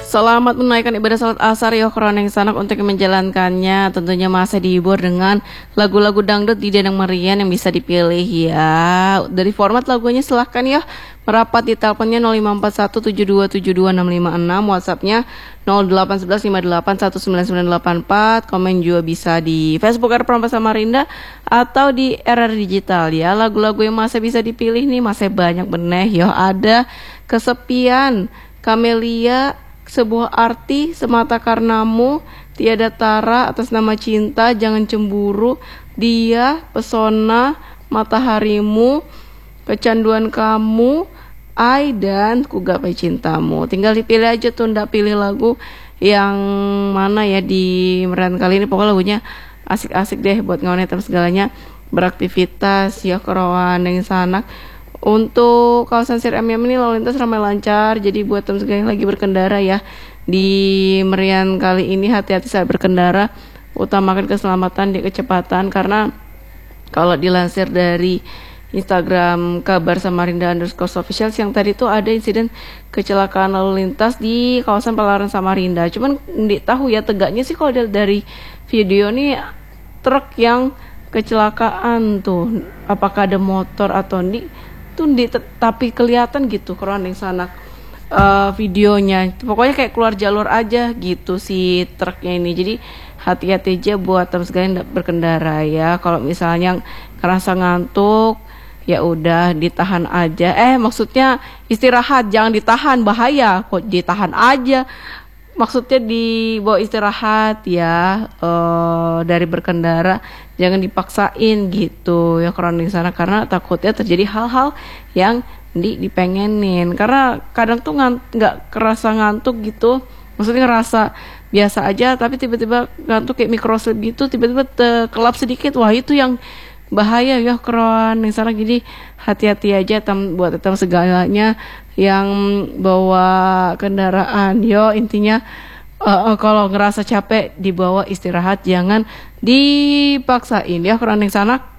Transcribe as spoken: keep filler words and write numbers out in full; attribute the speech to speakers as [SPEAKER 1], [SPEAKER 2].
[SPEAKER 1] Selamat menunaikan ibadah salat asar ya yang sanak. Untuk menjalankannya tentunya masih dihibur dengan lagu-lagu dangdut di Danang Merian yang bisa dipilih ya. Dari format lagunya silahkan ya merapat di teleponnya nol lima empat satu tujuh dua tujuh dua enam lima enam, WhatsAppnya nol delapan satu satu lima delapan satu sembilan sembilan delapan empat, komen juga bisa di Facebook R Prampas Samarinda atau di R R Digital ya. Lagu-lagu yang masih bisa dipilih nih masih banyak bener ya. Ada Kesepian, Kamelia, Sebuah Arti, Semata Karenamu, Tiada Tara, Atas Nama Cinta, Jangan Cemburu, Dia, Pesona, Mataharimu, Kecanduan Kamu, I, dan Ku Gapai Cintamu. Tinggal dipilih aja tuh, ndak pilih lagu yang mana ya di merian kali ini. Pokoknya lagunya asik-asik deh buat ngawanetan segalanya beraktivitas ya kerawan yang sanak. Untuk kawasan Sir M M ini lalu lintas ramai lancar. Jadi buat teman sekalian yang lagi berkendara ya di merian kali ini, hati-hati saat berkendara, utamakan keselamatan di kecepatan. Karena kalau dilansir dari Instagram kabar Samarinda underscore official, yang tadi tuh ada insiden kecelakaan lalu lintas di kawasan Palaran Samarinda. Cuman nggak tahu ya tegaknya sih kalau dari video nih truk yang kecelakaan tuh, apakah ada motor atau di tuh di, tapi kelihatan gitu keren yang sana uh, videonya. Pokoknya kayak keluar jalur aja gitu si truknya ini. Jadi hati-hati aja buat teman sekalian berkendara ya. Kalau misalnya kerasa ngantuk, ya udah ditahan aja. Eh maksudnya istirahat, jangan ditahan, bahaya. Kok ditahan aja? Maksudnya dibawa istirahat ya, uh, dari berkendara, jangan dipaksain gitu ya di sana, karena takutnya terjadi hal-hal yang di dipengenin. Karena kadang tuh nggak kerasa ngantuk gitu, maksudnya ngerasa biasa aja, tapi tiba-tiba ngantuk kayak microslip gitu, tiba-tiba kelap sedikit, wah itu yang bahaya ya keren di sana. Jadi hati-hati aja tem buat tem segalanya yang bawa kendaraan yo. Intinya uh, uh, kalau ngerasa capek dibawa istirahat, jangan dipaksain ya keren di sana.